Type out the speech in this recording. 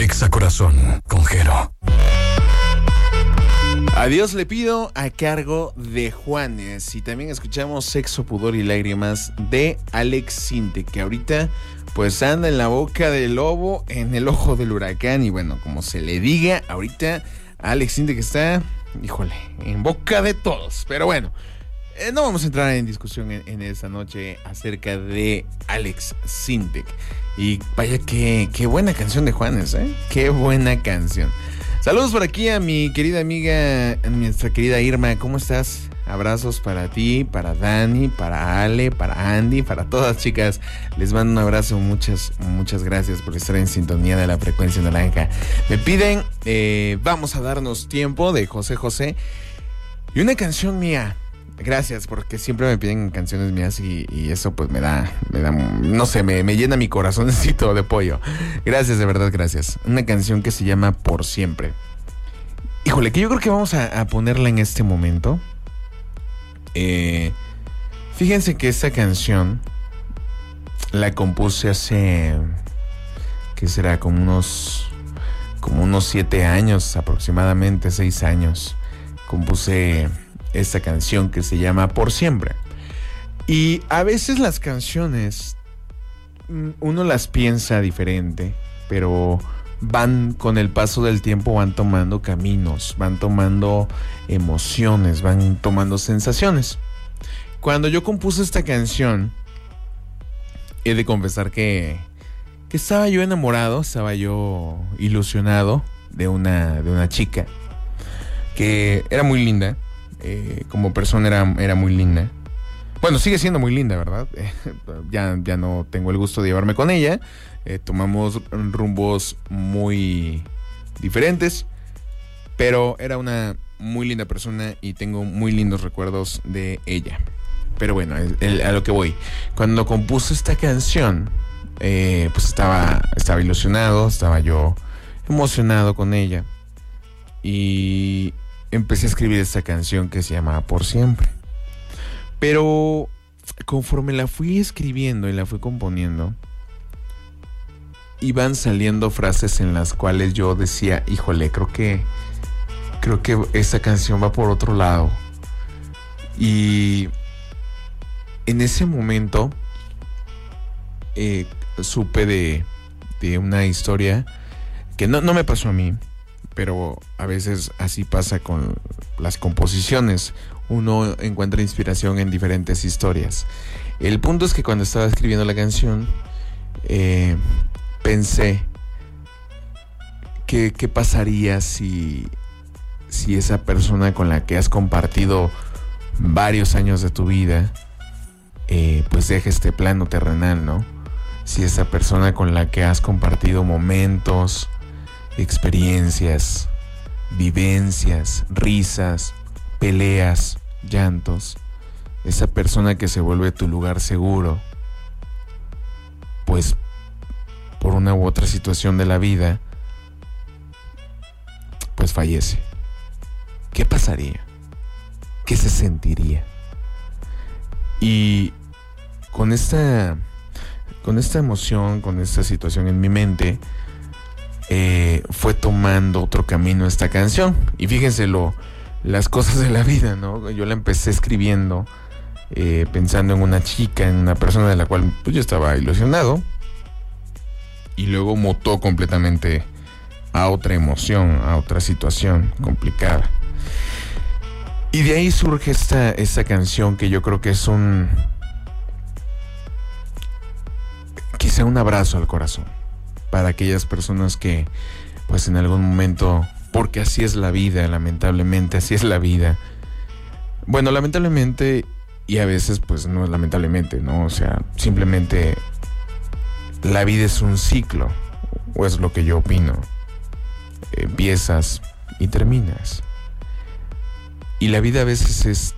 Exa Corazón con Jero. Adiós le pido a cargo de Juanes. Y también escuchamos Sexo, Pudor y Lágrimas de Alex Sintek, que ahorita pues anda en la boca del lobo, en el ojo del huracán. Y bueno, como se le diga, ahorita Alex Sintek está, híjole, en boca de todos. Pero bueno, no vamos a entrar en discusión en esta noche acerca de Alex Sintek. Y vaya qué buena canción de Juanes, ¿eh? Qué buena canción. Saludos por aquí a mi querida amiga, nuestra querida Irma. ¿Cómo estás? Abrazos para ti, para Dani, para Ale, para Andy, para todas, chicas. Les mando un abrazo. Muchas gracias por estar en sintonía de la frecuencia naranja. Me piden Vamos a darnos tiempo, de José José, y una canción mía. Gracias, porque siempre me piden canciones mías y eso pues me da, no sé, me llena mi corazoncito de pollo. Gracias, de verdad, gracias. Una canción que se llama Por Siempre. Híjole, que yo creo que vamos a ponerla en este momento. Fíjense que esta canción la compuse hace, ¿qué será? Como unos 7 años, aproximadamente 6 años. Compuse esta canción que se llama Por Siempre. Y a veces las canciones uno las piensa diferente, pero van con el paso del tiempo, van tomando caminos, van tomando emociones, van tomando sensaciones. Cuando yo compuse esta canción, he de confesar que estaba yo enamorado, estaba yo ilusionado de una chica que era muy linda. Como persona era muy linda. Bueno, sigue siendo muy linda, ¿verdad? Ya no tengo el gusto de llevarme con ella. Tomamos rumbos muy diferentes, pero era una muy linda persona y tengo muy lindos recuerdos de ella. Pero bueno, a lo que voy. Cuando compuse esta canción, pues estaba ilusionado, estaba yo emocionado con ella. Y empecé a escribir esta canción que se llama Por Siempre. Pero conforme la fui escribiendo y la fui componiendo, iban saliendo frases en las cuales yo decía, híjole, creo que esta canción va por otro lado. Y en ese momento supe de una historia que no me pasó a mí, pero a veces así pasa con las composiciones. Uno encuentra inspiración en diferentes historias. El punto es que cuando estaba escribiendo la canción, pensé ¿qué pasaría si esa persona con la que has compartido varios años de tu vida, pues deja este plano terrenal, ¿no? Si esa persona con la que has compartido momentos, experiencias, vivencias, risas, peleas, llantos, esa persona que se vuelve tu lugar seguro, pues por una u otra situación de la vida, pues fallece. ¿Qué pasaría? ¿Qué se sentiría? Y con esta emoción, con esta situación en mi mente, fue tomando otro camino esta canción. Y fíjense las cosas de la vida, ¿no? Yo la empecé escribiendo pensando en una chica, en una persona de la cual pues, yo estaba ilusionado, y luego mutó completamente a otra emoción, a otra situación complicada. Y de ahí surge esta canción, que yo creo que es quizá un abrazo al corazón para aquellas personas que pues en algún momento, porque así es la vida, lamentablemente así es la vida. Bueno, lamentablemente, y a veces pues no es lamentablemente, ¿no? O sea, simplemente la vida es un ciclo, o es lo que yo opino. Empiezas y terminas. Y la vida a veces es